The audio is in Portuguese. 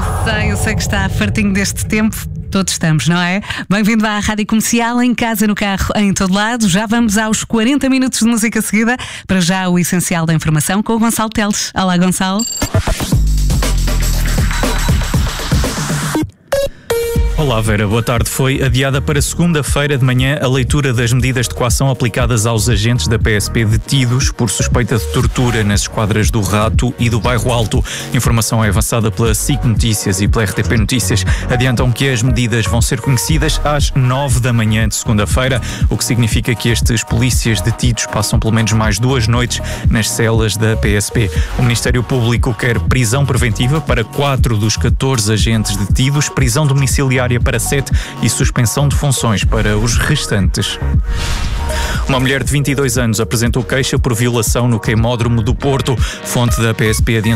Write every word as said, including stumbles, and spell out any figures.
sei, eu sei que está fartinho deste tempo. Todos estamos, não é? Bem-vindo à Rádio Comercial, em casa, no carro, em todo lado. Já vamos aos quarenta minutos de música seguida. Para já, o essencial da informação com o Gonçalo Teles. Olá, Gonçalo. Olá Vera, boa tarde. Foi adiada para segunda-feira de manhã a leitura das medidas de coação aplicadas aos agentes da P S P detidos por suspeita de tortura nas esquadras do Rato e do Bairro Alto. A informação é avançada pela S I C Notícias e pela R T P Notícias. Adiantam que as medidas vão ser conhecidas às nove da manhã de segunda-feira, o que significa que estes polícias detidos passam pelo menos mais duas noites nas celas da P S P. O Ministério Público quer prisão preventiva para quatro dos catorze agentes detidos, prisão domiciliária para sete e suspensão de funções para os restantes. Uma mulher de vinte e dois anos apresentou queixa por violação no queimódromo do Porto. Fonte da P S P adianta